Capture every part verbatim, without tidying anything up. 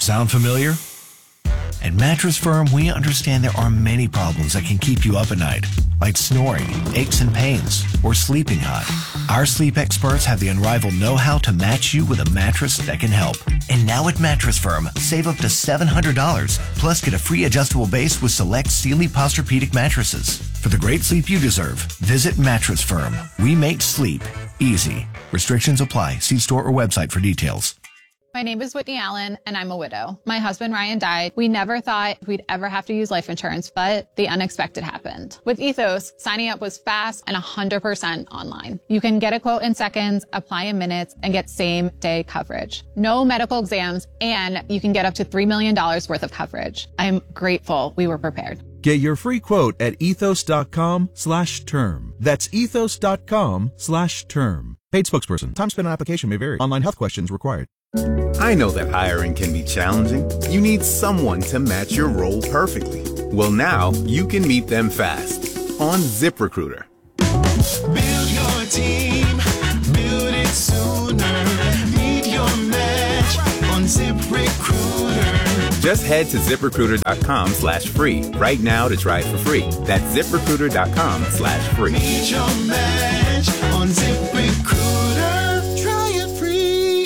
Sound familiar? At Mattress Firm, we understand there are many problems that can keep you up at night, like snoring, aches and pains, or sleeping hot. Our sleep experts have the unrivaled know-how to match you with a mattress that can help. And now at Mattress Firm, save up to seven hundred dollars, plus get a free adjustable base with select Sealy Posturepedic mattresses. For the great sleep you deserve, visit Mattress Firm. We make sleep easy. Restrictions apply. See store or website for details. My name is Whitney Allen, and I'm a widow. My husband, Ryan, died. We never thought we'd ever have to use life insurance, but the unexpected happened. With Ethos, signing up was fast and one hundred percent online. You can get a quote in seconds, apply in minutes, and get same-day coverage. No medical exams, and you can get up to three million dollars worth of coverage. I'm grateful we were prepared. Get your free quote at ethos.com slash term. That's ethos.com slash term. Paid spokesperson. Time spent on application may vary. Online health questions required. I know that hiring can be challenging. You need someone to match your role perfectly. Well, now you can meet them fast on ZipRecruiter. Build your team, build it sooner. Meet your match on ZipRecruiter. Just head to ZipRecruiter.com slash free right now to try it for free. That's ZipRecruiter.com slash free. Meet your match on ZipRecruiter. Try it free.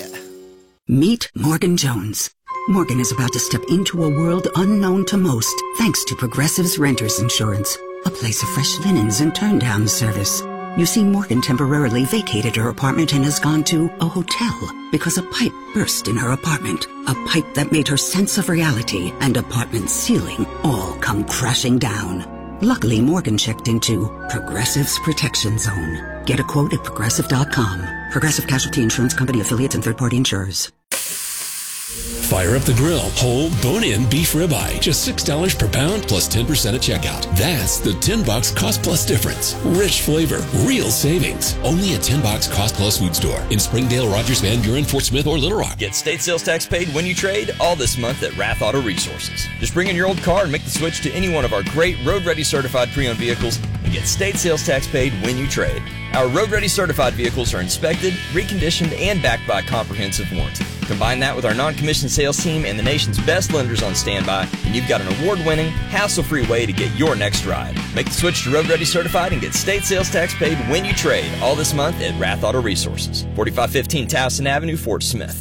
Meet Morgan Jones. Morgan is about to step into a world unknown to most, thanks to Progressive's Renters Insurance, a place of fresh linens and turn-down service. You see, Morgan temporarily vacated her apartment and has gone to a hotel because a pipe burst in her apartment. A pipe that made her sense of reality and apartment ceiling all come crashing down. Luckily, Morgan checked into Progressive's Protection Zone. Get a quote at Progressive dot com. Progressive Casualty Insurance Company affiliates and third-party insurers. Fire up the grill. Whole bone-in beef ribeye. Just six dollars per pound plus ten percent at checkout. That's the ten bucks cost plus difference. Rich flavor. Real savings. Only at ten bucks cost plus food store. In Springdale, Rogers, Van Buren, Fort Smith, or Little Rock. Get state sales tax paid when you trade all this month at Rath Auto Resources. Just bring in your old car and make the switch to any one of our great road-ready certified pre-owned vehicles and get state sales tax paid when you trade. Our road-ready certified vehicles are inspected, reconditioned, and backed by a comprehensive warranty. Combine that with our non-commissioned sales team and the nation's best lenders on standby, and you've got an award-winning, hassle-free way to get your next ride. Make the switch to Road Ready Certified and get state sales tax paid when you trade all this month at Rath Auto Resources. forty-five fifteen Towson Avenue, Fort Smith.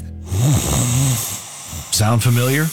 Sound familiar?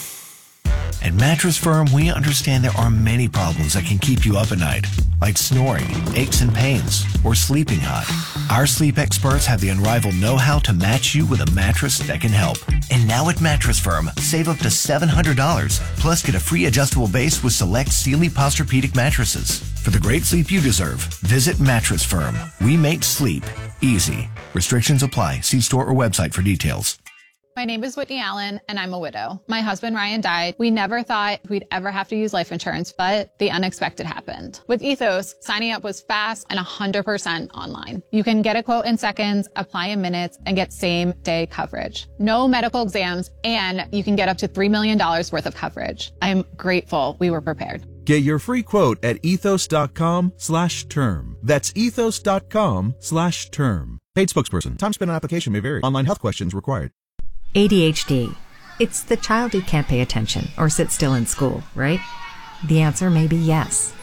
At Mattress Firm, we understand there are many problems that can keep you up at night, like snoring, aches and pains, or sleeping hot. Our sleep experts have the unrivaled know-how to match you with a mattress that can help. And now at Mattress Firm, save up to seven hundred dollars, plus get a free adjustable base with select Sealy Posturepedic mattresses. For the great sleep you deserve, visit Mattress Firm. We make sleep easy. Restrictions apply. See store or website for details. My name is Whitney Allen, and I'm a widow. My husband, Ryan, died. We never thought we'd ever have to use life insurance, but the unexpected happened. With Ethos, signing up was fast and one hundred percent online. You can get a quote in seconds, apply in minutes, and get same-day coverage. No medical exams, and you can get up to three million dollars worth of coverage. I'm grateful we were prepared. Get your free quote at ethos.com slash term. That's ethos.com slash term. Paid spokesperson. Time spent on application may vary. Online health questions required. A D H D. It's the child who can't pay attention or sit still in school, right? The answer may be yes.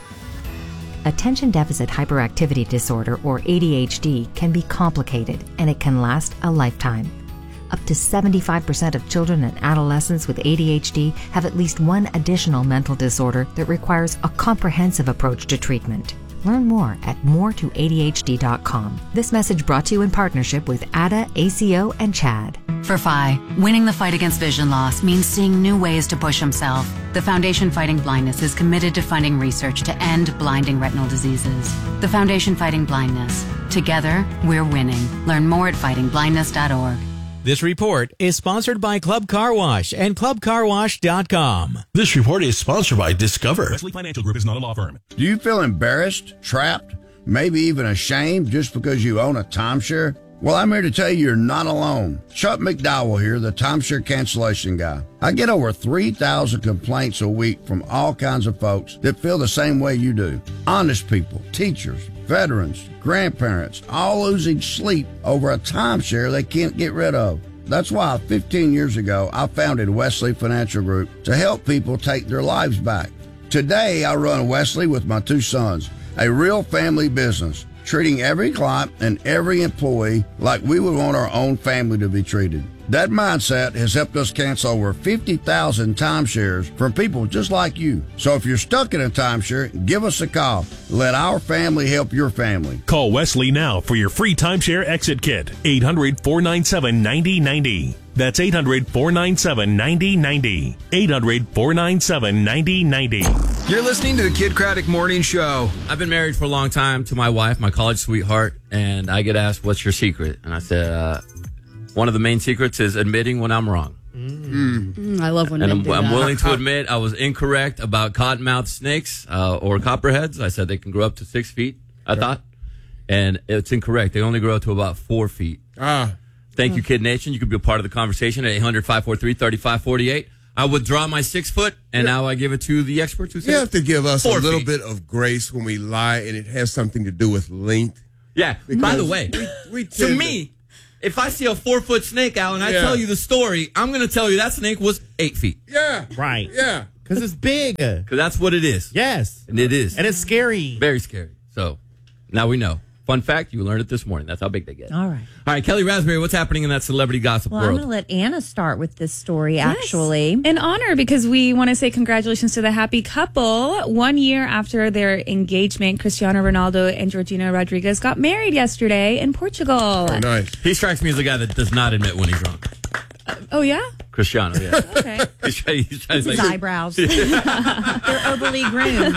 Attention deficit hyperactivity disorder, or A D H D, can be complicated and it can last a lifetime. Up to seventy-five percent of children and adolescents with A D H D have at least one additional mental disorder that requires a comprehensive approach to treatment. Learn more at more to A D H D dot com. This message brought to you in partnership with A D A, A C O, and CHAD. For F I, winning the fight against vision loss means seeing new ways to push himself. The Foundation Fighting Blindness is committed to funding research to end blinding retinal diseases. The Foundation Fighting Blindness. Together, we're winning. Learn more at fighting blindness dot org. This report is sponsored by Club Car Wash and club car wash dot com. This report is sponsored by Discover. Wesley Financial Group is not a law firm. Do you feel embarrassed, trapped, maybe even ashamed just because you own a timeshare? Well, I'm here to tell you you're not alone. Chuck McDowell here, the timeshare cancellation guy. I get over three thousand complaints a week from all kinds of folks that feel the same way you do. Honest people, teachers, veterans, grandparents, all losing sleep over a timeshare they can't get rid of. That's why fifteen years ago, I founded Wesley Financial Group to help people take their lives back. Today, I run Wesley with my two sons, a real family business, treating every client and every employee like we would want our own family to be treated. That mindset has helped us cancel over fifty thousand timeshares from people just like you. So if you're stuck in a timeshare, give us a call. Let our family help your family. Call Wesley now for your free timeshare exit kit. eight hundred, four nine seven, nine zero nine zero. That's eight hundred, four nine seven, nine zero nine zero. eight hundred, four nine seven, nine zero nine zero. You're listening to the Kid Craddock Morning Show. I've been married for a long time to my wife, my college sweetheart, and I get asked, what's your secret? And I said, uh, one of the main secrets is admitting when I'm wrong. Mm. Mm, I love when and men I'm, do I'm that. willing to admit I was incorrect about cottonmouth snakes uh, or copperheads. I said they can grow up to six feet, I thought. And it's incorrect. They only grow up to about four feet. Ah. Thank you, Kid Nation. You can be a part of the conversation at eight hundred, five four three, three five four eight. I withdraw my six foot, and now I give it to the experts who say You have to give us a four little feet. bit of grace when we lie, and it has something to do with length. Yeah. By the way, we, we to tend me, if I see a four-foot snake, Alan, I Yeah. tell you the story, I'm going to tell you that snake was eight feet. Yeah. Right. Yeah. Because it's big. Because that's what it is. Yes. And it is. And it's scary. Very scary. So, now we know. Fun fact, you learned it this morning. That's how big they get. All right. All right, Kelly Raspberry, what's happening in that celebrity gossip Well, I'm world? going to let Anna start with this story, Yes. actually. In honor, because we want to say congratulations to the happy couple. One year after their engagement, Cristiano Ronaldo and Georgina Rodriguez got married yesterday in Portugal. Oh, nice. He strikes me as a guy that does not admit when he's wrong. Oh, yeah? Cristiano, yeah. Okay. he's trying, he's trying It's to his say- eyebrows. They're overly groomed.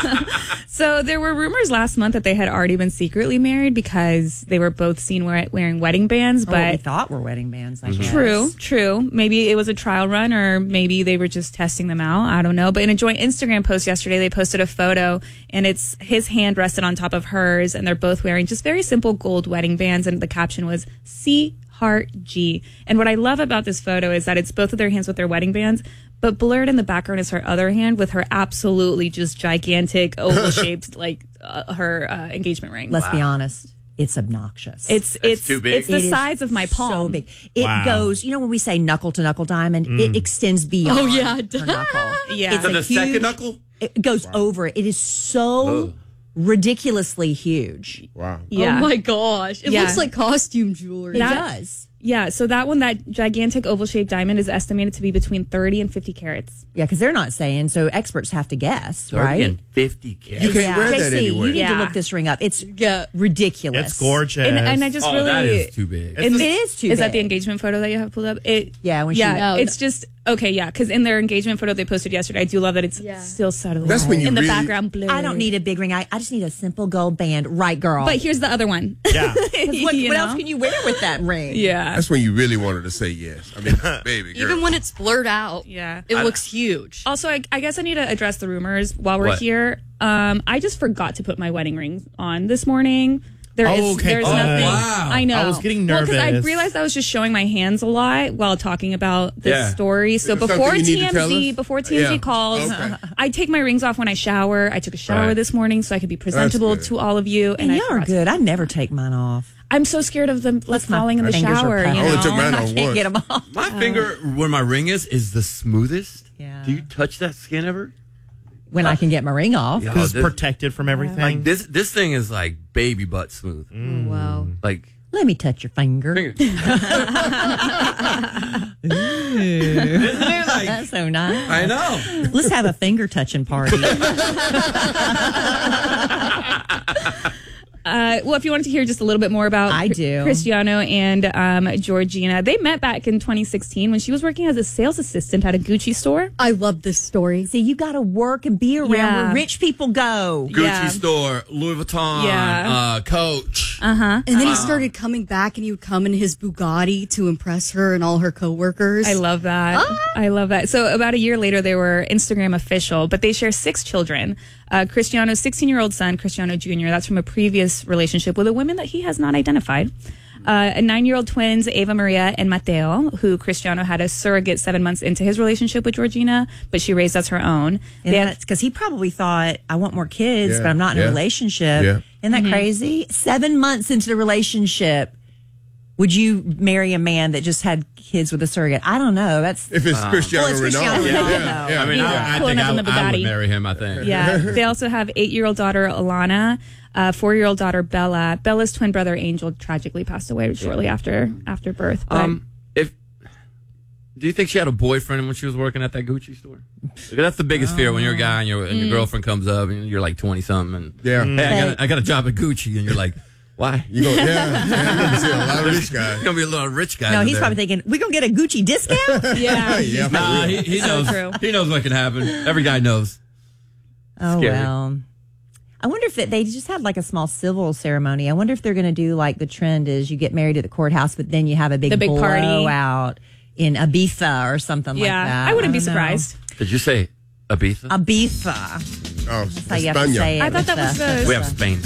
So there were rumors last month that they had already been secretly married because they were both seen wear- wearing wedding bands. Or what we But thought were wedding bands, I guess. True, true. Maybe it was a trial run, or maybe they were just testing them out. I don't know. But in a joint Instagram post yesterday, they posted a photo, and it's his hand rested on top of hers, and they're both wearing just very simple gold wedding bands, and the caption was C Heart G. And what I love about this photo is that it's both of their hands with their wedding bands, but blurred in the background is her other hand with her absolutely just gigantic oval shaped like uh, her uh, engagement ring. Let's be honest. It's obnoxious. It's it's too big. it's the It is size of my palm. So big. It Wow. goes, you know, when we say knuckle to knuckle diamond, it extends beyond Oh, yeah. her knuckle. Yeah. It's To a the second huge- knuckle? It goes over it. It is so Oh. ridiculously huge. Wow. Yeah. Oh my gosh. It Yeah. looks like costume jewelry. It That- does. Yeah, so that one, that gigantic oval shaped diamond, is estimated to be between thirty and fifty carats. Yeah, because they're not saying, so experts have to guess, thirty right? and fifty carats. You can't yeah. wear that J C, anywhere. you need to Yeah. look this ring up. It's Yeah. ridiculous. It's gorgeous. And, and I just Oh, really. that is too big. and It is too Is that the big. engagement photo that you have pulled up? It. Yeah, when she- yeah, No, it's just okay. Yeah, because in their engagement photo they posted yesterday, I do love that it's Yeah. still subtle. That's when you in the really- background blue. I don't need a big ring. I, I just need a simple gold band. Right, girl. But here's the other one. Yeah. 'Cause what, You what know? else can you wear with that ring? Yeah. That's when you really wanted to say yes. I mean, baby girl. Even when it's blurred out, Yeah. it looks huge. Also, I, I guess I need to address the rumors while we're What? here. Um, I just forgot to put my wedding ring on this morning. There is, Oh, okay, there's good. nothing. Wow. I know. I was getting Well, because I nervous. realized I was just showing my hands a lot while talking about this Yeah. story. So Is there before something you need to tell T M Z, us? before T M Z Yeah. calls, Okay. I take my rings off when I shower. I took a shower Right. this morning so I could be presentable good. to all of you. And I y'all are forgot to- good. I never take mine off. I'm so scared of them like Plus my falling in the fingers are shower. You puffed. know? I only took mine I off can't once. get them off. My finger where my ring is is the smoothest. Yeah. Do you touch that skin ever? When I can get my ring off. Yeah. Because this- it's protected from everything. Like this this thing is like baby butt smooth. Oh, wow. Like Let me touch your finger. finger. Isn't it like That's so nice. I know. Let's have a finger touching party. Uh, well, if you wanted to hear just a little bit more about I do. Cristiano and um, Georgina, they met back in twenty sixteen when she was working as a sales assistant at a Gucci store. I love this story. See, you got to work and be around Yeah. where rich people go. Gucci Yeah. store, Louis Vuitton, Yeah. uh, Coach. Uh huh. And then he started coming back, and he would come in his Bugatti to impress her and all her coworkers. I love that. I love that. So about a year later, they were Instagram official, but they share six children. Uh, Cristiano's sixteen-year-old son, Cristiano Junior, that's from a previous relationship with a woman that he has not identified. Uh, a nine-year-old twins, Eva Maria and Mateo, who Cristiano had a surrogate seven months into his relationship with Georgina, but she raised as her own. And They have- that's because he probably thought, I want more kids, Yeah, but I'm not in yeah, a relationship. yeah. Isn't that Mhm. crazy? Seven months into the relationship, Would you marry a man that just had kids with a surrogate? I don't know. That's if it's Um, Cristiano well, it's Cristiano Ronaldo. Ronaldo. Yeah, yeah. I mean, Yeah. I, I Pulling think up I, in the I would Bugatti. marry him, I think. Yeah. They also have eight-year-old daughter Alana, uh, four-year-old daughter Bella. Bella's twin brother Angel tragically passed away shortly after after birth. But Um, if do you think she had a boyfriend when she was working at that Gucci store? Because that's the biggest fear when you're a guy and, your and your Mm. girlfriend comes up and you're like twenty something and Yeah. hey, I got a, I got a job at Gucci and you're like, why? You go, yeah, yeah, you're gonna see a lot of rich guys. You're gonna be a lot of rich guys. no. in He's there. probably thinking we gonna get a Gucci discount. yeah. Yeah, Nah, he, he So knows. true. He knows what can happen. Every guy knows. Oh Scary. well. I wonder if that they just had like a small civil ceremony. I wonder if they're going to do like the trend is you get married at the courthouse, but then you have a big, The big party. blowout in Ibiza or something like Yeah. that. I wouldn't be don't know. surprised. Did you say Ibiza? Ibiza. Oh, That's how you have to say it. I thought with that was the- the- we have Spain.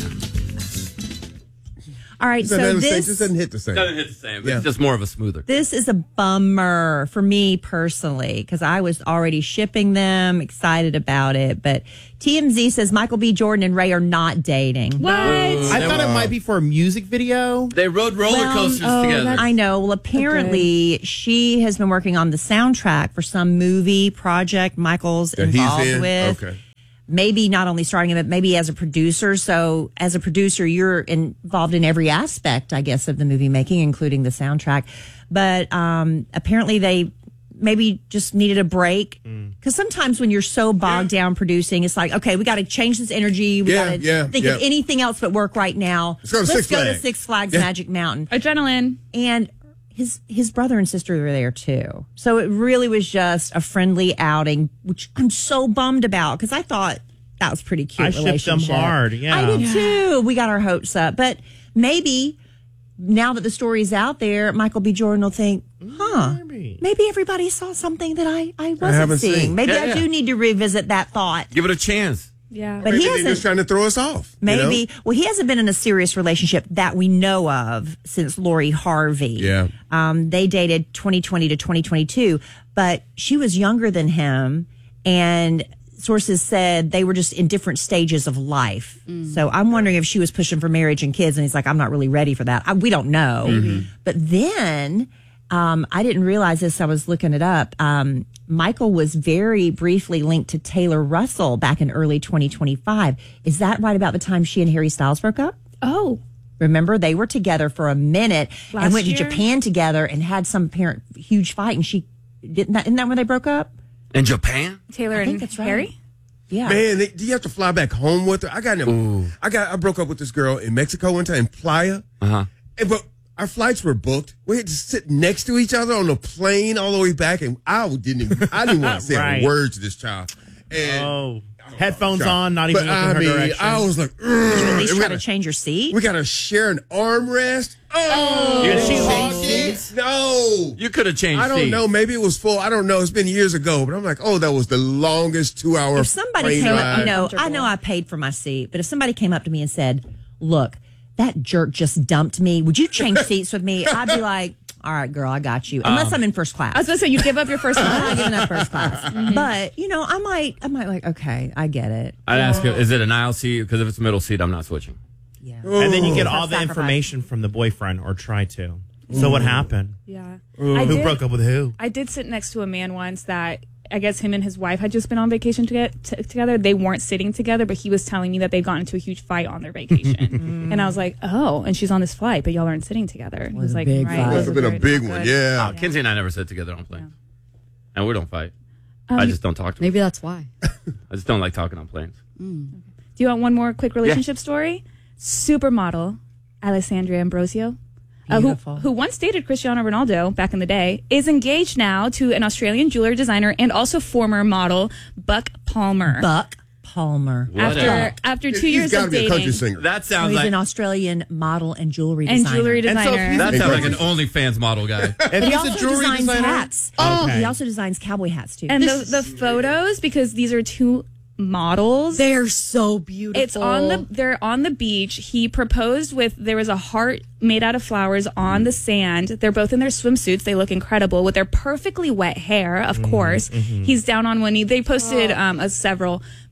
All right, It so doesn't, this just doesn't hit the same. Doesn't hit the same. Yeah. It's just more of a smoother. This is a bummer for me personally because I was already shipping them, excited about it. But T M Z says Michael B. Jordan and Ray are not dating. What? I thought it might be for a music video. They rode roller Well, coasters oh, together. that's- I know. Well, apparently she has been working on the soundtrack for some movie project Michael's That he's involved in? with. Okay. Maybe not only starting it, but maybe as a producer. So as a producer, you're involved in every aspect, I guess, of the movie making, including the soundtrack. But um, apparently they maybe just needed a break. Because sometimes when you're so bogged down producing, it's like, okay, we got to change this energy. We Yeah, got to yeah, think yeah. of anything else but work right now. Let's go to Six go to Flags. Six Flags Yeah. Magic Mountain. Adrenaline. And his his brother and sister were there too. So it really was just a friendly outing, which I'm so bummed about because I thought that was pretty cute I shipped them relationship. hard, yeah. I did Yeah. too. We got our hopes up. But maybe now that the story's out there, Michael B. Jordan will think, huh, Maybe. maybe everybody saw something that I, I wasn't haven't seeing. seen. Maybe Yeah, I yeah. do need to revisit that thought. Give it a chance. Yeah. But Maybe he they're hasn't just trying to throw us off. you know? Maybe. Well, he hasn't been in a serious relationship that we know of since Lori Harvey. Yeah. Um, they dated twenty twenty to twenty twenty-two, but she was younger than him, and sources said they were just in different stages of life. So I'm wondering if she was pushing for marriage and kids, and he's like, I'm not really ready for that. I, we don't know. But then um, I didn't realize this. I was looking it up. Um, Michael was very briefly linked to Taylor Russell back in early twenty twenty-five. Is that right about the time she and Harry Styles broke up? Oh. Remember, they were together for a minute Last and went year? to Japan together and had some apparent huge fight. And she didn't that, isn't that when they broke up? In Japan? Taylor I think and that's right. Harry? Yeah. Man, they, do you have to fly back home with her? I got in a, I got I broke up with this girl in Mexico one time in Playa. Uh-huh. And, but our flights were booked. We had to sit next to each other on the plane all the way back, and I didn't even, I didn't want to say Right. a word to this child. And Oh, headphones child. on, not even but looking I her mean, direction. I was like, Did you at "Ugh." least And we try to gotta- change your seat? We got to share an armrest. Oh, You she changed seats? No. You could have changed I don't seats. know. Maybe it was full. I don't know. It's been years ago, but I'm like, oh, that was the longest two hour. If somebody plane came up, ride. you know, I know I paid for my seat, but if somebody came up to me and said, look, that jerk just dumped me. Would you change seats with me? I'd be like, all right, girl, I got you. Unless Um, I'm in first class. I was going to say, you give up your first I'm class. not giving up first class. But, you know, I might, I might like, okay, I get it. I'd ask her, is it an aisle seat? Because if it's middle seat, I'm not switching. Yeah. And then you get Ooh. all the Sacrifice. information from the boyfriend, or try to. So what happened? Yeah. Who I did- broke up with who? I did sit next to a man once that I guess him and his wife had just been on vacation to get t- together. They weren't sitting together, but he was telling me that they'd gotten into a huge fight on their vacation. And I was like, oh, and she's on this flight, but y'all aren't sitting together. And he was a like, big right. fight. it Must was have been a very- big not one. good. Yeah. Oh, Kinsey and I never sit together on planes. And we don't fight. Um, I just don't talk to Maybe that's why. them. I just don't like talking on planes. Do you want one more quick relationship story? Supermodel Alessandria Ambrosio, uh, who, Beautiful. who once dated Cristiano Ronaldo back in the day, is engaged now to an Australian jewelry designer and also former model Buck Palmer. Buck Palmer. After after two He's years got to of be a country dating singer. That So sounds he's like an Australian model and jewelry and designer. jewelry And so if designer, he's- that sounds like an Country. OnlyFans model guy. If He he's also a jewelry designs designer, hats. Oh. He also designs cowboy hats too. and the the photos, because these are two models. They're so beautiful. It's on the they're on the beach. He proposed with there was a heart made out of flowers on the sand. They're both in their swimsuits. They look incredible with their perfectly wet hair, of course. He's down on one knee. They posted um a several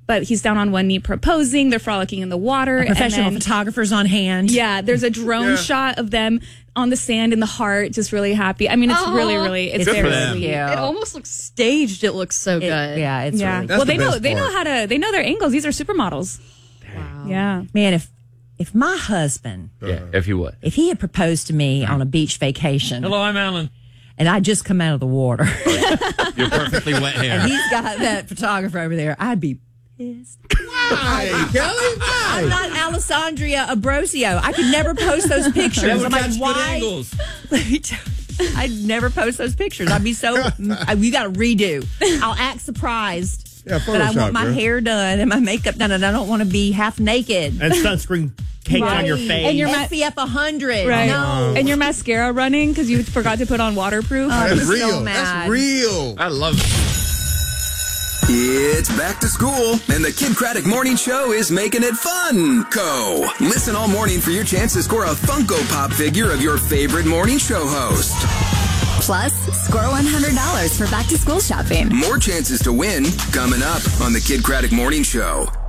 but he's down on one knee proposing. They're frolicking in the water. A professional and then, photographers on hand. Yeah, there's a drone Yeah. shot of them on the sand in the heart, just really happy. I mean, it's Aw. really, really, it's Good very for them. sweet. It almost looks staged. It looks so good. Yeah, it's yeah. really Well, good. they That's the know best they know part. how to they know their angles. These are supermodels. Wow. Yeah. Man, if if my husband, Yeah, if you would. if he had proposed to me on a beach vacation, Hello, I'm Alan. and I just come out of the water, You're perfectly wet hair. and he's got that photographer over there, I'd be pissed. Hey, Kelly, I'm not Alessandria Ambrosio. I could never post those pictures. That would I'm like, catch good why? angles. Let me tell you, I'd never post those pictures. I'd be so. I, you got to redo. I'll act surprised, Yeah, but I Photoshop, want my girl. hair done and my makeup done, and I don't want to be half naked. And sunscreen caked Right. on your face. And your ma- S P F one hundred. Right. No. And your mascara running because you forgot to put on waterproof. Oh, That's I'm real. so mad. That's real. I love it. It's back to school, and the Kid Craddock Morning Show is making it fun. Go! Listen all morning for your chance to score a Funko Pop figure of your favorite morning show host. Plus, score one hundred dollars for back to school shopping. More chances to win coming up on the Kid Craddock Morning Show.